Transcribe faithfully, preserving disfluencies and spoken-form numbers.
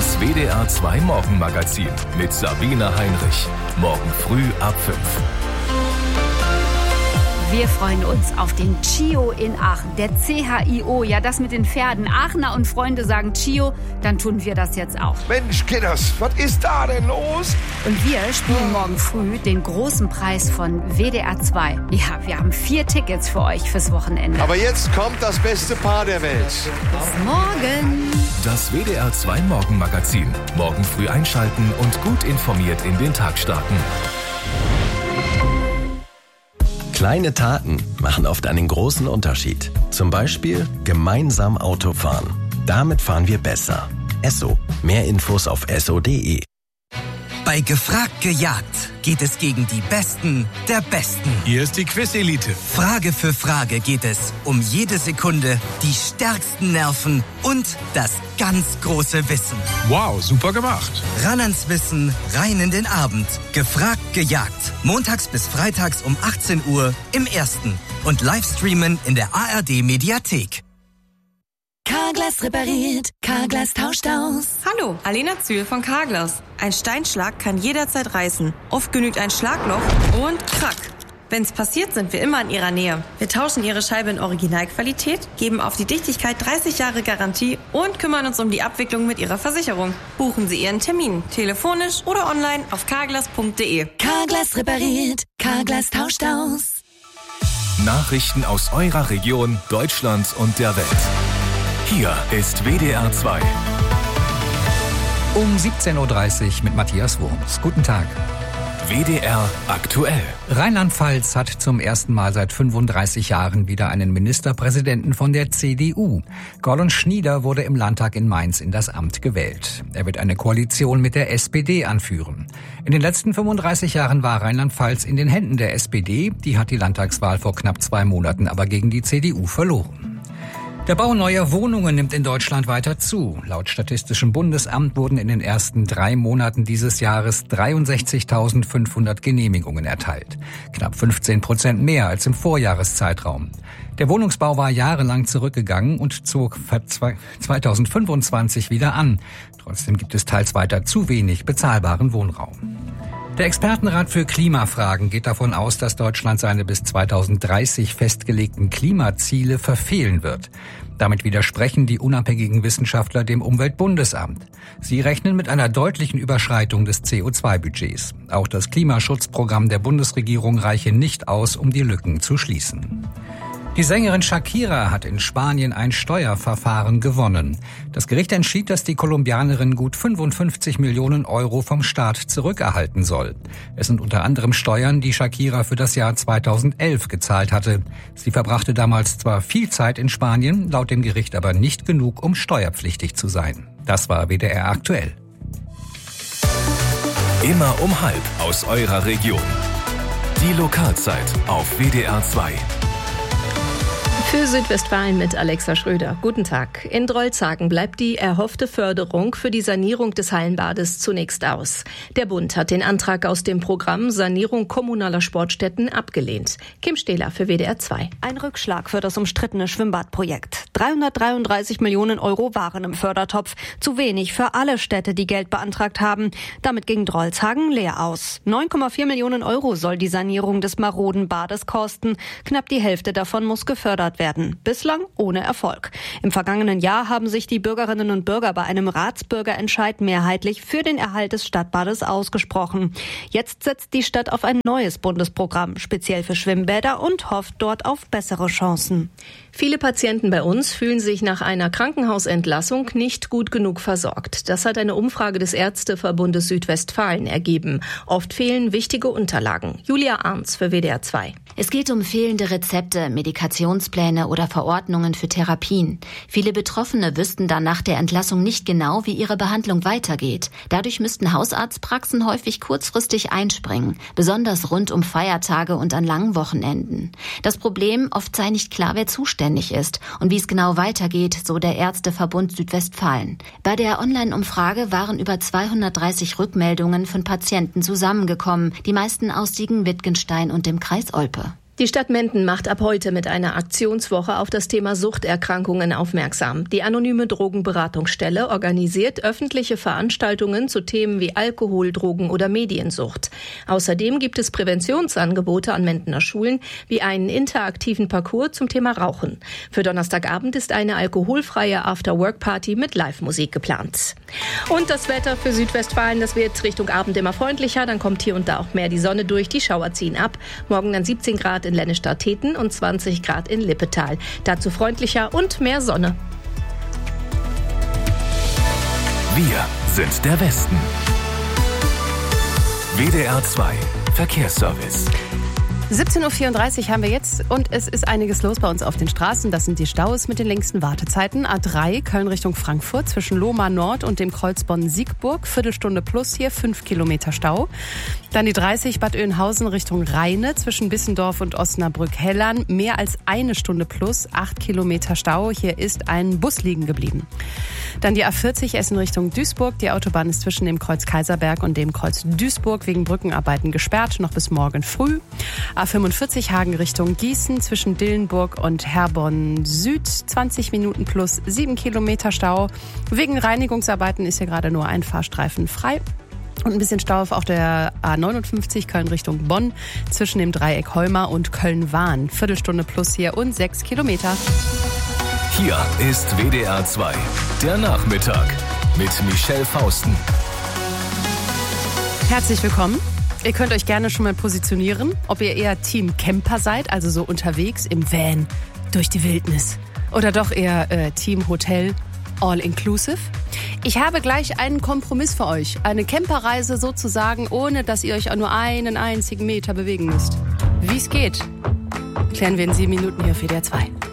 Das W D R zwei Morgenmagazin mit Sabine Heinrich. Morgen früh ab fünf. Wir freuen uns auf den Chio in Aachen, der C H I O. Ja, das mit den Pferden. Aachener und Freunde sagen Chio, dann tun wir das jetzt auch. Mensch, Kinders, was ist da denn los? Und wir spielen morgen früh den großen Preis von W D R zwei. Ja, wir haben vier Tickets für euch fürs Wochenende. Aber jetzt kommt das beste Paar der Welt. Bis morgen. Das W D R zwei Morgenmagazin. Morgen früh einschalten und gut informiert in den Tag starten. Kleine Taten machen oft einen großen Unterschied. Zum Beispiel gemeinsam Auto fahren. Damit fahren wir besser. Esso. Mehr Infos auf esso punkt de. Bei Gefragt gejagt geht es gegen die Besten der Besten. Hier ist die Quiz-Elite. Frage für Frage geht es um jede Sekunde, die stärksten Nerven und das ganz große Wissen. Wow, super gemacht. Ran ans Wissen, rein in den Abend. Gefragt gejagt. Montags bis freitags um achtzehn Uhr im Ersten. Und Livestreamen in der A R D-Mediathek. Carglass repariert, Carglass tauscht aus. Hallo, Alena Zühl von Carglass. Ein Steinschlag kann jederzeit reißen. Oft genügt ein Schlagloch und krack. Wenn's passiert, sind wir immer in Ihrer Nähe. Wir tauschen Ihre Scheibe in Originalqualität, geben auf die Dichtigkeit dreißig Jahre Garantie und kümmern uns um die Abwicklung mit Ihrer Versicherung. Buchen Sie Ihren Termin, telefonisch oder online auf carglass punkt de. Carglass repariert, Carglass tauscht aus. Nachrichten aus eurer Region, Deutschland und der Welt. Hier ist W D R zwei. Um siebzehn Uhr dreißig mit Matthias Wurms. Guten Tag. W D R aktuell. Rheinland-Pfalz hat zum ersten Mal seit fünfunddreißig Jahren wieder einen Ministerpräsidenten von der C D U. Gordon Schnieder wurde im Landtag in Mainz in das Amt gewählt. Er wird eine Koalition mit der S P D anführen. In den letzten fünfunddreißig Jahren war Rheinland-Pfalz in den Händen der S P D. Die hat die Landtagswahl vor knapp zwei Monaten aber gegen die C D U verloren. Der Bau neuer Wohnungen nimmt in Deutschland weiter zu. Laut Statistischem Bundesamt wurden in den ersten drei Monaten dieses Jahres dreiundsechzigtausendfünfhundert Genehmigungen erteilt. Knapp fünfzehn Prozent mehr als im Vorjahreszeitraum. Der Wohnungsbau war jahrelang zurückgegangen und zog zweitausendfünfundzwanzig wieder an. Trotzdem gibt es teils weiter zu wenig bezahlbaren Wohnraum. Der Expertenrat für Klimafragen geht davon aus, dass Deutschland seine bis zweitausenddreißig festgelegten Klimaziele verfehlen wird. Damit widersprechen die unabhängigen Wissenschaftler dem Umweltbundesamt. Sie rechnen mit einer deutlichen Überschreitung des C O zwei Budgets. Auch das Klimaschutzprogramm der Bundesregierung reiche nicht aus, um die Lücken zu schließen. Die Sängerin Shakira hat in Spanien ein Steuerverfahren gewonnen. Das Gericht entschied, dass die Kolumbianerin gut fünfundfünfzig Millionen Euro vom Staat zurückerhalten soll. Es sind unter anderem Steuern, die Shakira für das Jahr zweitausendelf gezahlt hatte. Sie verbrachte damals zwar viel Zeit in Spanien, laut dem Gericht aber nicht genug, um steuerpflichtig zu sein. Das war W D R aktuell. Immer um halb aus eurer Region. Die Lokalzeit auf W D R zwei. Für Südwestfalen mit Alexa Schröder. Guten Tag. In Drolshagen bleibt die erhoffte Förderung für die Sanierung des Hallenbades zunächst aus. Der Bund hat den Antrag aus dem Programm Sanierung kommunaler Sportstätten abgelehnt. Kim Stehler für W D R zwei. Ein Rückschlag für das umstrittene Schwimmbadprojekt. dreihundertdreiunddreißig Millionen Euro waren im Fördertopf. Zu wenig für alle Städte, die Geld beantragt haben. Damit ging Drolshagen leer aus. neun Komma vier Millionen Euro soll die Sanierung des maroden Bades kosten. Knapp die Hälfte davon muss gefördert werden. Bislang ohne Erfolg. Im vergangenen Jahr haben sich die Bürgerinnen und Bürger bei einem Ratsbürgerentscheid mehrheitlich für den Erhalt des Stadtbades ausgesprochen. Jetzt setzt die Stadt auf ein neues Bundesprogramm, speziell für Schwimmbäder, und hofft dort auf bessere Chancen. Viele Patienten bei uns fühlen sich nach einer Krankenhausentlassung nicht gut genug versorgt. Das hat eine Umfrage des Ärzteverbundes Südwestfalen ergeben. Oft fehlen wichtige Unterlagen. Julia Arnz für W D R zwei. Es geht um fehlende Rezepte, Medikationspläne oder Verordnungen für Therapien. Viele Betroffene wüssten dann nach der Entlassung nicht genau, wie ihre Behandlung weitergeht. Dadurch müssten Hausarztpraxen häufig kurzfristig einspringen, besonders rund um Feiertage und an langen Wochenenden. Das Problem, oft sei nicht klar, wer zuständig ist und wie es genau weitergeht, so der Ärzteverbund Südwestfalen. Bei der Online-Umfrage waren über zweihundertdreißig Rückmeldungen von Patienten zusammengekommen, die meisten aus Siegen-Wittgenstein und dem Kreis Olpe. Die Stadt Menden macht ab heute mit einer Aktionswoche auf das Thema Suchterkrankungen aufmerksam. Die anonyme Drogenberatungsstelle organisiert öffentliche Veranstaltungen zu Themen wie Alkohol, Drogen oder Mediensucht. Außerdem gibt es Präventionsangebote an Mendener Schulen wie einen interaktiven Parcours zum Thema Rauchen. Für Donnerstagabend ist eine alkoholfreie After-Work-Party mit Live-Musik geplant. Und das Wetter für Südwestfalen, das wird Richtung Abend immer freundlicher. Dann kommt hier und da auch mehr die Sonne durch. Die Schauer ziehen ab. Morgen dann siebzehn Grad in Lennestadt-Teten und zwanzig Grad in Lippetal. Dazu freundlicher und mehr Sonne. Wir sind der Westen. W D R zwei Verkehrsservice. siebzehn Uhr vierunddreißig haben wir jetzt und es ist einiges los bei uns auf den Straßen. Das sind die Staus mit den längsten Wartezeiten. A drei Köln Richtung Frankfurt zwischen Lohmar Nord und dem Kreuz Bonn-Siegburg. Viertelstunde plus hier, fünf Kilometer Stau. Dann die dreißig Bad Oeynhausen Richtung Rheine zwischen Bissendorf und Osnabrück-Hellern. Mehr als eine Stunde plus, acht Kilometer Stau. Hier ist ein Bus liegen geblieben. Dann die A vierzig Essen Richtung Duisburg. Die Autobahn ist zwischen dem Kreuz Kaiserberg und dem Kreuz Duisburg wegen Brückenarbeiten gesperrt, noch bis morgen früh. A fünfundvierzig Hagen Richtung Gießen zwischen Dillenburg und Herborn Süd. zwanzig Minuten plus sieben Kilometer Stau. Wegen Reinigungsarbeiten ist hier gerade nur ein Fahrstreifen frei. Und ein bisschen Stau auf auch der A neunundfünfzig Köln Richtung Bonn zwischen dem Dreieck Heuma und Köln-Wahn. Viertelstunde plus hier und sechs Kilometer. Hier ist W D R zwei, der Nachmittag mit Michelle Fausten. Herzlich willkommen. Ihr könnt euch gerne schon mal positionieren, ob ihr eher Team Camper seid, also so unterwegs im Van durch die Wildnis. Oder doch eher äh, Team Hotel All Inclusive. Ich habe gleich einen Kompromiss für euch. Eine Camperreise sozusagen, ohne dass ihr euch auch nur einen einzigen Meter bewegen müsst. Wie es geht, klären wir in sieben Minuten hier auf W D R zwei.